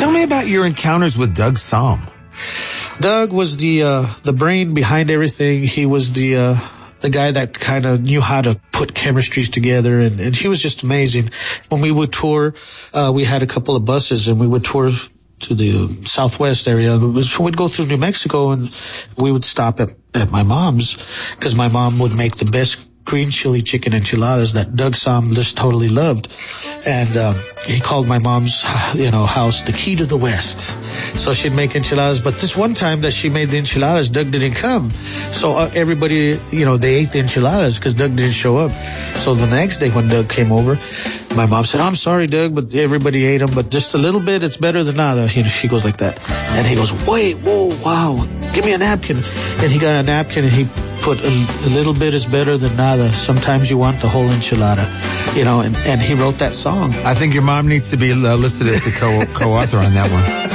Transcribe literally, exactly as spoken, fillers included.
Tell me about your encounters with Doug Sahm. Doug was the uh, the brain behind everything. He was the uh, the guy that kind of knew how to put chemistries together, and, and he was just amazing. When we would tour, uh, we had a couple of buses, and we would tour to the southwest area. We'd go through New Mexico, and we would stop at, at my mom's, because my mom would make the best green chili chicken enchiladas that Doug Sahm just totally loved. And um, he called my mom's, you know, house the key to the West. So she'd make enchiladas. But this one time that she made the enchiladas, Doug didn't come. So uh, everybody, you know, they ate the enchiladas because Doug didn't show up. So the next day when Doug came over, my mom said, I'm sorry, Doug, but everybody ate them. But just a little bit, it's better than nada. He, he goes like that. And he goes, wait, whoa, wow, give me a napkin. And he got a napkin and he put a, a little bit is better than nada. Sometimes you want the whole enchilada, you know, and, and he wrote that song. I think your mom needs to be uh, listed as the co- co-author on that one.